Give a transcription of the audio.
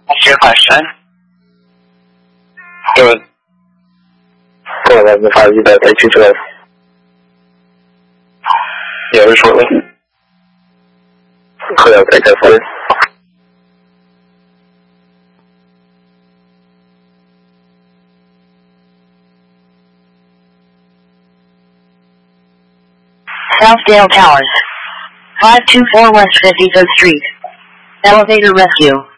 雪海山。 对。过了无法遇到再去做。有人说喝了再开分。 Southdale Towers, 524 West 53rd Street. Elevator rescue.